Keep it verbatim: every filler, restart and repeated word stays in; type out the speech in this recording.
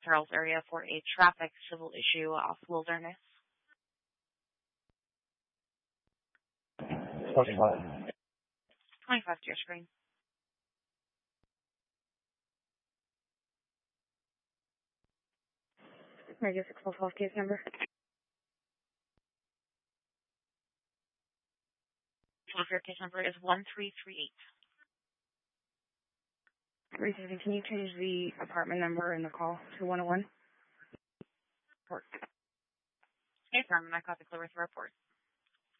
Charles area for a traffic civil issue off Wilderness. twenty-five. twenty-five to your screen. Radio six one twelve case number. Your case number is one three three eight. Receiving, can you change the apartment number in the call to one oh one? Report. Okay, sir, I'm going to copy clear with the report.